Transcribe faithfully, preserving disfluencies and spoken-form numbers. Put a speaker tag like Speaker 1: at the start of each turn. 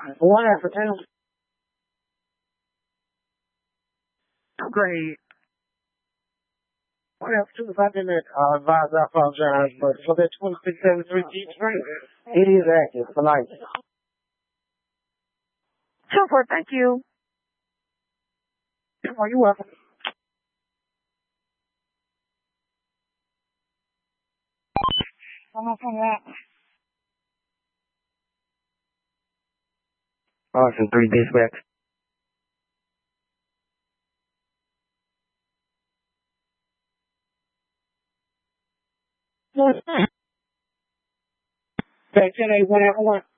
Speaker 1: One after ten.
Speaker 2: Great.
Speaker 1: One after two. If I didn't uh, advise, I apologize. But for that twenty-six seventy-three G Street, it is active for life.
Speaker 2: Super. Thank you.
Speaker 1: Oh, you're welcome. I'm not from that. Awesome. Three dispatch. Back ten eight one one.